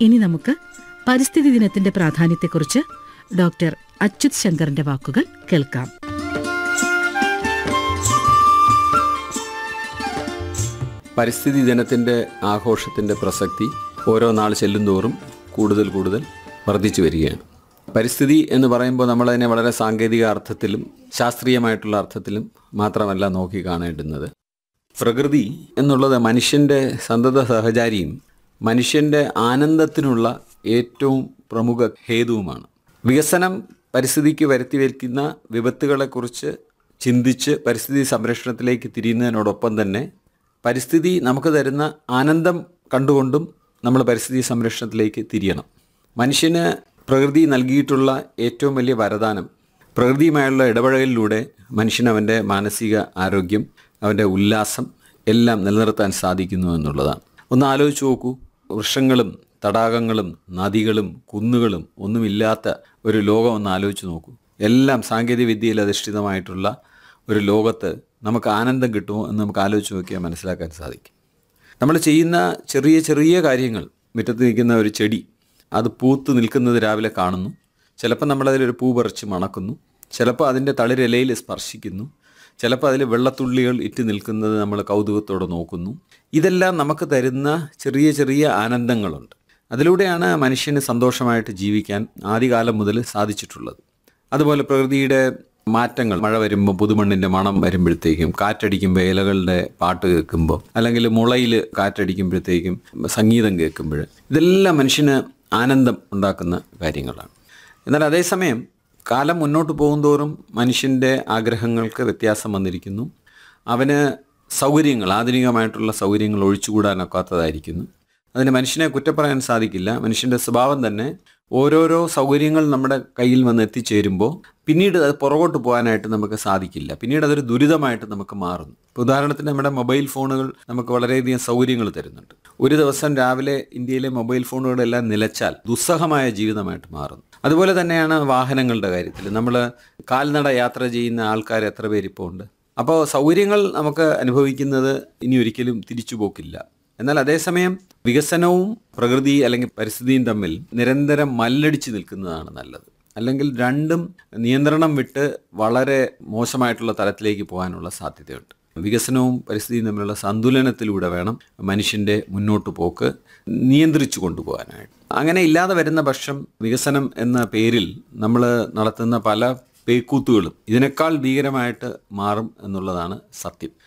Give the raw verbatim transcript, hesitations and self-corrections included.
ഇനി നമുക്ക് പരിസ്ഥിതി ദിനത്തിന്റെ പ്രാധാന്യത്തെക്കുറിച്ച് ഡോക്ടർ അച്യുത് ശങ്കറിന്റെ വാക്കുകൾ കേൾക്കാം. പരിസ്ഥിതി ദിനത്തിൻ്റെ ആഘോഷത്തിൻ്റെ പ്രസക്തി ഓരോ നാൾ ചെല്ലുന്തോറും കൂടുതൽ കൂടുതൽ വർദ്ധിച്ചു വരികയാണ്. പരിസ്ഥിതി എന്ന് പറയുമ്പോൾ നമ്മളതിനെ വളരെ സാങ്കേതിക അർത്ഥത്തിലും ശാസ്ത്രീയമായിട്ടുള്ള അർത്ഥത്തിലും മാത്രമല്ല നോക്കി കാണേണ്ടുന്നത്. പ്രകൃതി എന്നുള്ളത് മനുഷ്യൻ്റെ സന്തത സഹചാരിയും മനുഷ്യൻ്റെ ആനന്ദത്തിനുള്ള ഏറ്റവും പ്രമുഖ ഹേതുവുമാണ്. വികസനം പരിസ്ഥിതിക്ക് വരുത്തി വയ്ക്കുന്ന വിപത്തുകളെക്കുറിച്ച് ചിന്തിച്ച് പരിസ്ഥിതി സംരക്ഷണത്തിലേക്ക് തിരിയുന്നതിനോടൊപ്പം തന്നെ പരിസ്ഥിതി നമുക്ക് തരുന്ന ആനന്ദം കണ്ടുകൊണ്ടും നമ്മൾ പരിസ്ഥിതി സംരക്ഷണത്തിലേക്ക് തിരിയണം. മനുഷ്യന് പ്രകൃതി നൽകിയിട്ടുള്ള ഏറ്റവും വലിയ വരദാനം പ്രകൃതിയുമായുള്ള ഇടപഴകലിലൂടെ മനുഷ്യന് അവൻ്റെ മാനസിക ആരോഗ്യം, അവൻ്റെ ഉല്ലാസം എല്ലാം നിലനിർത്താൻ സാധിക്കുന്നു എന്നുള്ളതാണ്. ഒന്ന് ആലോചിച്ച് നോക്കൂ, വൃക്ഷങ്ങളും തടാകങ്ങളും നദികളും കുന്നുകളും ഒന്നുമില്ലാത്ത ഒരു ലോകം ഒന്ന് ആലോചിച്ച് നോക്കൂ. എല്ലാം സാങ്കേതിക വിദ്യയിൽ അധിഷ്ഠിതമായിട്ടുള്ള ഒരു ലോകത്ത് നമുക്ക് ആനന്ദം കിട്ടുമോ എന്ന് നമുക്ക് ആലോചിച്ച് നോക്കിയാൽ മനസ്സിലാക്കാൻ സാധിക്കും. നമ്മൾ ചെയ്യുന്ന ചെറിയ ചെറിയ കാര്യങ്ങൾ, മുറ്റത്ത് നിൽക്കുന്ന ഒരു ചെടി അത് പൂത്ത് നിൽക്കുന്നത് രാവിലെ കാണുന്നു, ചിലപ്പോൾ നമ്മളതിലൊരു പൂ പറിച്ച് മണക്കുന്നു, ചിലപ്പോൾ അതിൻ്റെ തളിരിലയിൽ സ്പർശിക്കുന്നു, ചിലപ്പോൾ അതിൽ വെള്ളത്തുള്ളികൾ ഇറ്റ് നിൽക്കുന്നത് നമ്മൾ കൗതുകത്തോടെ നോക്കുന്നു. ഇതെല്ലാം നമുക്ക് തരുന്ന ചെറിയ ചെറിയ ആനന്ദങ്ങളുണ്ട്. അതിലൂടെയാണ് മനുഷ്യന് സന്തോഷമായിട്ട് ജീവിക്കാൻ ആദ്യകാലം മുതൽ സാധിച്ചിട്ടുള്ളത്. അതുപോലെ പ്രകൃതിയുടെ മാറ്റങ്ങൾ, മഴ വരുമ്പോൾ പുതുമണ്ണിൻ്റെ മണം വരുമ്പോഴത്തേക്കും, കാറ്റടിക്കുമ്പോൾ ഇലകളുടെ പാട്ട് കേൾക്കുമ്പോൾ, അല്ലെങ്കിൽ മുളയിൽ കാറ്റടിക്കുമ്പോഴത്തേക്കും സംഗീതം കേൾക്കുമ്പോൾ, ഇതെല്ലാം മനുഷ്യന് ആനന്ദം ഉണ്ടാക്കുന്ന കാര്യങ്ങളാണ്. എന്നാൽ അതേസമയം കാലം മുന്നോട്ട് പോകുന്തോറും മനുഷ്യൻ്റെ ആഗ്രഹങ്ങൾക്ക് വ്യത്യാസം വന്നിരിക്കുന്നു. അവന് സൗകര്യങ്ങൾ, ആധുനികമായിട്ടുള്ള സൗകര്യങ്ങൾ ഒഴിച്ചുകൂടാനൊക്കാത്തതായിരിക്കുന്നു. അതിന് മനുഷ്യനെ കുറ്റപ്പറയാൻ സാധിക്കില്ല. മനുഷ്യൻ്റെ സ്വഭാവം തന്നെ ഓരോരോ സൗകര്യങ്ങൾ നമ്മുടെ കയ്യിൽ വന്ന് എത്തിച്ചേരുമ്പോൾ പിന്നീട് അത് പുറകോട്ട് പോകാനായിട്ട് നമുക്ക് സാധിക്കില്ല. പിന്നീട് അതൊരു ദുരിതമായിട്ട് നമുക്ക് മാറുന്നു. ഇപ്പോൾ ഉദാഹരണത്തിന് നമ്മുടെ മൊബൈൽ ഫോണുകൾ നമുക്ക് വളരെയധികം സൗകര്യങ്ങൾ തരുന്നുണ്ട്. ഒരു ദിവസം രാവിലെ ഇന്ത്യയിലെ മൊബൈൽ ഫോണുകളെല്ലാം നിലച്ചാൽ ദുസ്സഹമായ ജീവിതമായിട്ട് മാറുന്നു. അതുപോലെ തന്നെയാണ് വാഹനങ്ങളുടെ കാര്യത്തിൽ. നമ്മൾ കാൽനട യാത്ര ചെയ്യുന്ന ആൾക്കാർ എത്ര പേരിപ്പോൾ ഉണ്ട്. അപ്പോൾ സൗകര്യങ്ങൾ നമുക്ക് അനുഭവിക്കുന്നത് ഇനി ഒരിക്കലും തിരിച്ചു പോക്കില്ല. എന്നാൽ അതേസമയം വികസനവും പ്രകൃതി അല്ലെങ്കിൽ പരിസ്ഥിതിയും തമ്മിൽ നിരന്തരം മല്ലടിച്ച് നിൽക്കുന്നതാണ് നല്ലത്. അല്ലെങ്കിൽ രണ്ടും നിയന്ത്രണം വിട്ട് വളരെ മോശമായിട്ടുള്ള തലത്തിലേക്ക് പോകാനുള്ള സാധ്യതയുണ്ട്. വികസനവും പരിസ്ഥിതിയും തമ്മിലുള്ള സന്തുലനത്തിലൂടെ വേണം മനുഷ്യൻ്റെ മുന്നോട്ട് പോക്ക് നിയന്ത്രിച്ചു കൊണ്ടുപോകാനായിട്ട്. അങ്ങനെ ഇല്ലാതെ വരുന്ന പക്ഷം വികസനം എന്ന പേരിൽ നമ്മൾ നടത്തുന്ന പല പേക്കൂത്തുകളും ഇതിനേക്കാൾ ഭീകരമായിട്ട് മാറും എന്നുള്ളതാണ് സത്യം.